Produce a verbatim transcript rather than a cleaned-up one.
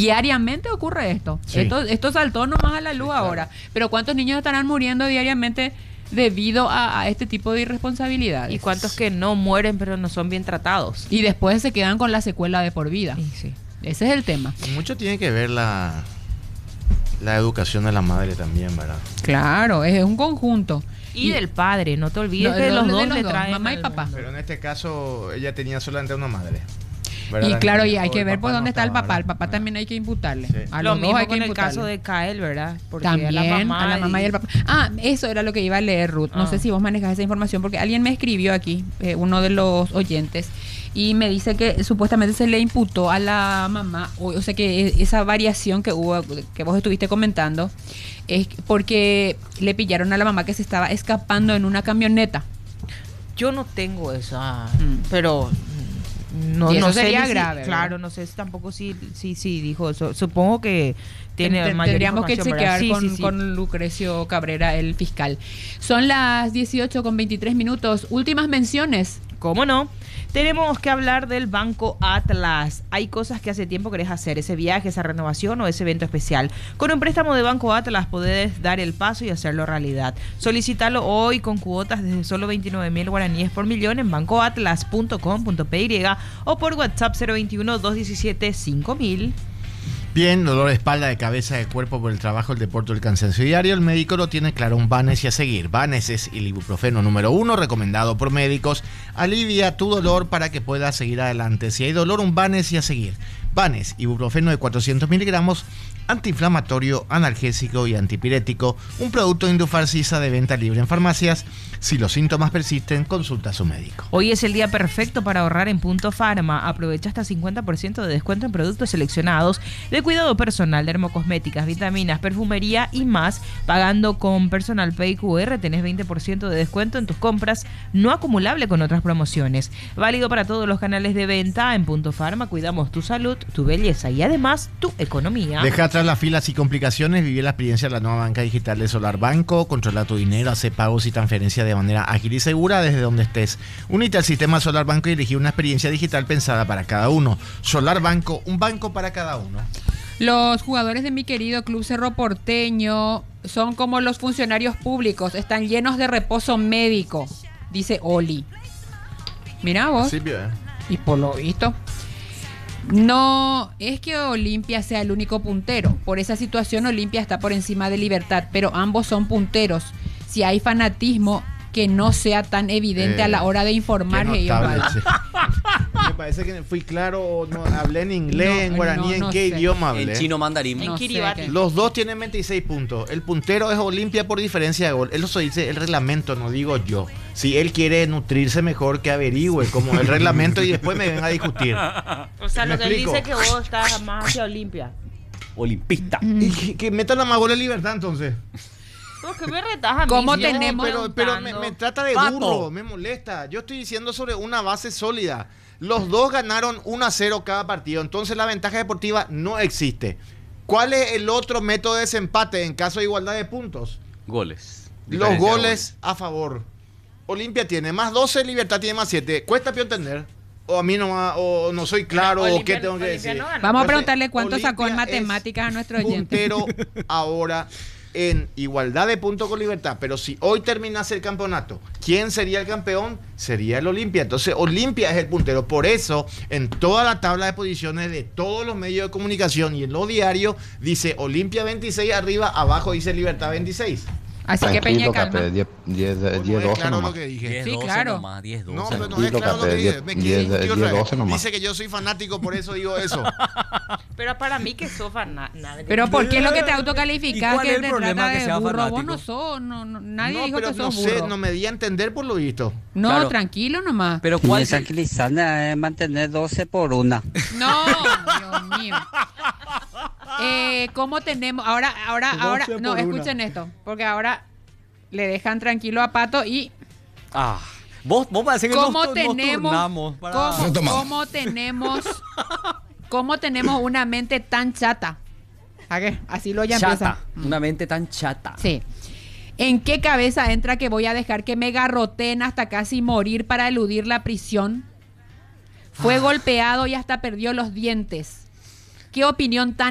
Diariamente ocurre esto. Sí. Esto, esto saltó nomás a la luz sí, claro. ahora. Pero ¿cuántos niños estarán muriendo diariamente debido a, a este tipo de irresponsabilidades? Y cuántos que no mueren pero no son bien tratados. Y después se quedan con la secuela de por vida. Sí, sí. Ese es el tema. Mucho tiene que ver la, la educación de la madre también, ¿verdad? Claro, es un conjunto. Y, y del padre, no te olvides no, que no, los de dos los le dos, traen mamá y papá. Pero en este caso ella tenía solamente una madre. Y claro, y hay que ver por dónde no está estaba, el papá. El papá ¿verdad? También hay que imputarle. Sí. A los Lo mismo dos hay con que el caso de Kael, ¿verdad? Porque también a la, mamá, a la mamá y... y el papá. Ah, eso era lo que iba a leer, Ruth. No ah. sé si vos manejas esa información, porque alguien me escribió aquí, eh, uno de los oyentes, y me dice que supuestamente se le imputó a la mamá, o, o sea que esa variación que hubo, que vos estuviste comentando, es porque le pillaron a la mamá que se estaba escapando en una camioneta. Yo no tengo esa, mm. pero... No, y eso no sería sé grave. Si, claro, no sé si tampoco si sí, sí, dijo eso. Supongo que tiene Ten, mayor Tendríamos que chequear sí, con, sí, sí. con Lucrecio Cabrera, el fiscal. Son las dieciocho con veintitrés minutos. Últimas menciones. ¿Cómo no? Tenemos que hablar del Banco Atlas. Hay cosas que hace tiempo querés hacer, ese viaje, esa renovación o ese evento especial. Con un préstamo de Banco Atlas podés dar el paso y hacerlo realidad. Solicítalo hoy con cuotas desde solo veintinueve mil guaraníes por millón en banco atlas punto com punto p y o por WhatsApp cero veintiuno, dos diecisiete, cinco mil. Bien, dolor de espalda, de cabeza, de cuerpo por el trabajo, el deporte o el cansancio diario, el médico lo tiene claro, un Banes y a seguir. Banes es el ibuprofeno número uno, recomendado por médicos. Alivia tu dolor para que puedas seguir adelante. Si hay dolor, un Banes y a seguir. Banes, ibuprofeno de cuatrocientos miligramos, antiinflamatorio, analgésico y antipirético. Un producto Indufarcisa de venta libre en farmacias. Si los síntomas persisten, consulta a su médico. Hoy es el día perfecto para ahorrar en Punto Pharma. Aprovecha hasta cincuenta por ciento de descuento en productos seleccionados de cuidado personal, dermocosméticas, vitaminas, perfumería y más. Pagando con Personal Pay Q R tenés veinte por ciento de descuento en tus compras, no acumulable con otras promociones. Válido para todos los canales de venta. En Punto Pharma cuidamos tu salud, tu belleza y además tu economía. Deja atrás las filas y complicaciones, vive la experiencia de la nueva banca digital de Solar Banco. Controla tu dinero, hace pagos y transferencias de manera ágil y segura desde donde estés. Unite al sistema Solar Banco y elegí una experiencia digital pensada para cada uno. Solar Banco, un banco para cada uno. Los jugadores de mi querido Club Cerro Porteño son como los funcionarios públicos, están llenos de reposo médico, dice Oli. Mira vos. Sí, bien. Y por lo visto, no es que Olimpia sea el único puntero. Por esa situación Olimpia está por encima de Libertad, pero ambos son punteros. Si hay fanatismo, que no sea tan evidente eh, a la hora de informar. Sí. Me parece que fui claro, no, hablé en inglés, no, en guaraní, no, no ¿en qué sé. idioma hablé? En chino mandarín. No en Los dos tienen veintiséis puntos. El puntero es Olimpia por diferencia de gol. Eso dice el reglamento, no digo yo. Si él quiere nutrirse mejor, que averigüe como el reglamento y después me venga a discutir. O sea, lo que él dice es que vos estás más hacia Olimpia. Olimpista. Mm. Y que, que metan la más gol en Libertad entonces. ¿Qué me retas a mí? ¿Cómo Si tenemos? Pero, pero me, me trata de Pato. burro, me molesta. Yo estoy diciendo sobre una base sólida. Los dos ganaron uno a cero cada partido, entonces la ventaja deportiva no existe. ¿Cuál es el otro método de desempate en caso de igualdad de puntos? Goles. Los goles a favor. Olimpia tiene más doce, Libertad tiene más siete. Cuesta pio entender. O a mí no, o no soy claro, Olimpia, o qué tengo que Olimpia decir. No Vamos a preguntarle cuánto Olimpia sacó en matemáticas a nuestro oyente. Puntero ahora en igualdad de puntos con Libertad, pero si hoy terminase el campeonato, ¿quién sería el campeón? Sería el Olimpia. Entonces Olimpia es el puntero. Por eso en toda la tabla de posiciones de todos los medios de comunicación y en los diarios dice Olimpia veintiséis arriba, abajo dice Libertad veintiséis. Así que Peña, calma. diez, diez, No diez, es doce claro nomás. lo que dije. diez, Sí, doce claro. Nomás, diez, doce No, pero no Tranquilo, es claro lo que Cape, dije. diez, Me diez, quedé- diez, yo- doce nomás. Dice que yo soy fanático, por eso digo eso. Pero para mí que sofa na, nada. Pero ¿por qué es lo que te ¿Y autocalificas cuál que es el te problema trata que de sea burro? Vos fanático? no sos, no, no, nadie No, dijo pero que no sos sé, burro. no me di a entender por lo visto. No, Claro. tranquilo nomás. Pero ¿cuál Y es el- tranquilizarla es mantener doce por una. No, Dios mío. Eh, ¿Cómo tenemos? Ahora, ahora, ahora. doce No, por una. escuchen esto. Porque ahora le dejan tranquilo a Pato y. Ah, vos, vos parece que ¿Cómo nos, nos tenemos? turnamos para... ¿Cómo, cómo tenemos? ¿Cómo tenemos una mente tan chata? ¿A qué? Así lo ya chata, empieza. una mente tan chata. Sí. ¿En qué cabeza entra que voy a dejar que me garroteen hasta casi morir para eludir la prisión? Fue golpeado y hasta perdió los dientes. ¿Qué opinión tan